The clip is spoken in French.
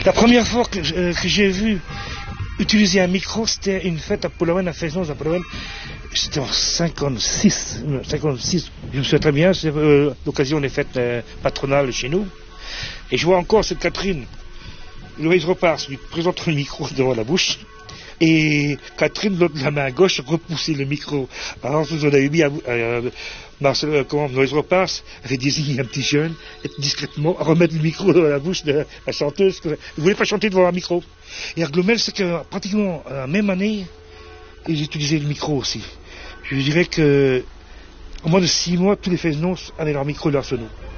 La première fois que j'ai vu utiliser un micro, c'était une fête à Pologne, à Fesnos, à Pologne. C'était en 56. Je me souviens très bien, c'est l'occasion des fêtes patronales chez nous. Et je vois encore cette Catherine, Louise Repars, lui présente le micro devant la bouche. Et Catherine, de la main gauche, repoussait le micro. Alors, vous en avez mis Louise Repars avait désigné un petit jeune, discrètement, à remettre le micro dans la bouche de la chanteuse. Elle ne voulait pas chanter devant un micro. Et à Glomel, c'est que pratiquement la même année, ils utilisaient le micro aussi. Je dirais que, en moins de 6 mois, tous les Fesnos avaient leur micro et leur sono.